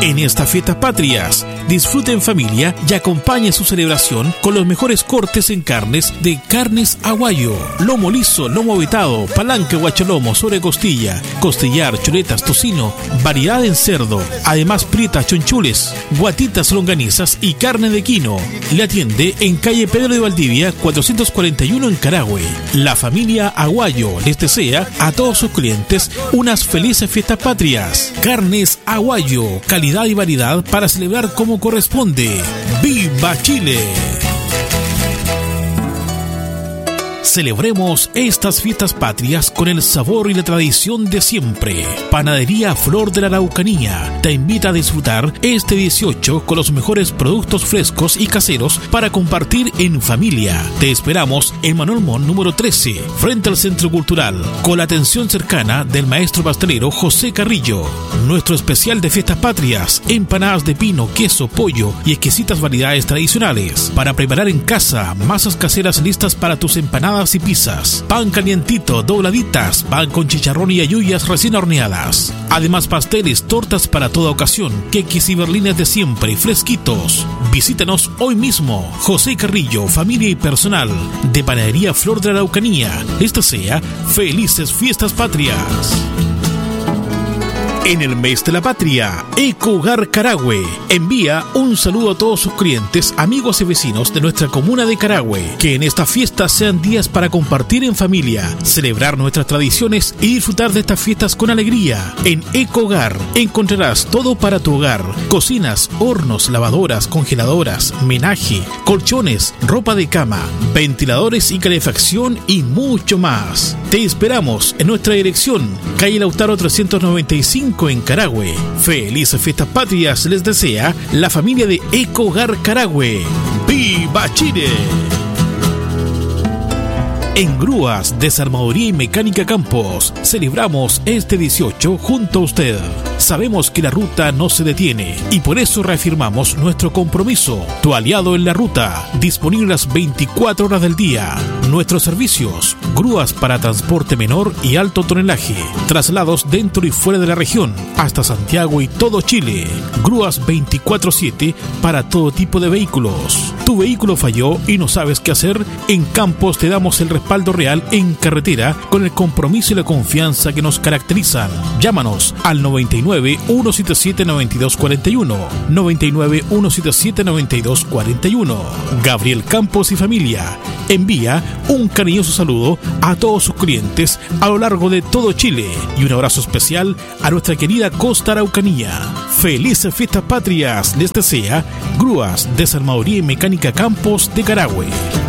En estas fiestas patrias, disfrute en familia y acompañe su celebración con los mejores cortes en carnes de Carnes Aguayo. Lomo liso, lomo vetado, palanca, guachalomo, sobrecostilla, costillar, chuletas, tocino, variedad en cerdo. Además, prietas, chonchules, guatitas, longanizas y carne de quino. Le atiende en calle Pedro de Valdivia, 441 en Carahue. La familia Aguayo les desea a todos sus clientes unas felices fiestas patrias. Carnes Aguayo, calidad y variedad para celebrar como corresponde. ¡Viva Chile! Celebremos estas fiestas patrias con el sabor y la tradición de siempre. Panadería Flor de la Araucanía te invita a disfrutar este 18 con los mejores productos frescos y caseros para compartir en familia. Te esperamos en Manuel Montt número 13, frente al Centro Cultural, con la atención cercana del maestro pastelero José Carrillo. Nuestro especial de fiestas patrias: empanadas de pino, queso, pollo y exquisitas variedades tradicionales. Para preparar en casa, masas caseras listas para tus empanadas y pizzas, pan calientito, dobladitas, pan con chicharrón y halluyas recién horneadas. Además, pasteles, tortas para toda ocasión, queques y berlines de siempre, fresquitos. Visítanos hoy mismo. José Carrillo, familia y personal de Panadería Flor de la Araucanía les desea felices fiestas patrias. En el mes de la patria, Ecohogar Carahue envía un saludo a todos sus clientes, amigos y vecinos de nuestra comuna de Carahue. Que en estas fiestas sean días para compartir en familia, celebrar nuestras tradiciones y disfrutar de estas fiestas con alegría. En Ecohogar encontrarás todo para tu hogar: cocinas, hornos, lavadoras, congeladoras, menaje, colchones, ropa de cama, ventiladores y calefacción y mucho más. Te esperamos en nuestra dirección, calle Lautaro 395 en Carahue. Felices fiestas patrias les desea la familia de Ecohogar Carahue. ¡Viva Chile! En Grúas, Desarmadoría y Mecánica Campos celebramos este 18 junto a usted. Sabemos que la ruta no se detiene y por eso reafirmamos nuestro compromiso. Tu aliado en la ruta, disponible las 24 horas del día. Nuestros servicios: grúas para transporte menor y alto tonelaje, traslados dentro y fuera de la región, hasta Santiago y todo Chile. Grúas 24/7 para todo tipo de vehículos. Tu vehículo falló y no sabes qué hacer. En Campos te damos el respaldo real en carretera con el compromiso y la confianza que nos caracterizan. Llámanos al 99 177 9241, 99 177 9241. Gabriel Campos y familia envía un cariñoso saludo a todos sus clientes a lo largo de todo Chile y un abrazo especial a nuestra querida Costa Araucanía. Felices fiestas patrias les desea Grúas, Desarmadoría y Mecánica Campos de Carahue.